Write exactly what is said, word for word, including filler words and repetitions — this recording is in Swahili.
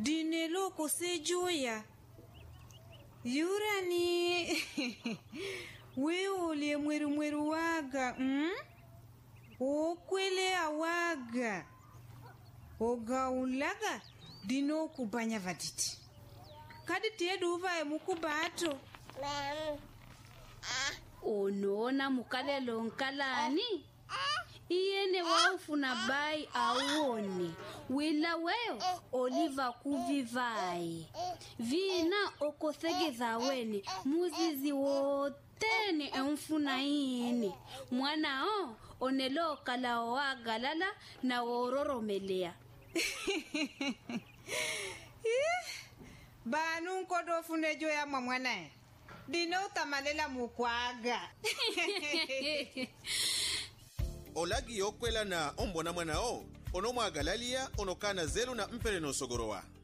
dinelo kosejoya yurani we ole mweru mweru waga mm? Okwele awaga oga ulaga dino kubanya vaditi kadi tedu uvae mukubato onona mukalelo nkalani iyene waufuna bai auone wila weo oliva kuvivai vina okosegeza wene muzizi wotene emfuna iyene mwanao onelo kalao wagalala na wororomelea banu nkodo funejo ya mwana dino tamalela mukwaga olagi yokwela na ombona mwana o ono mwagalalia onokana zelu na mpele no sogorowa.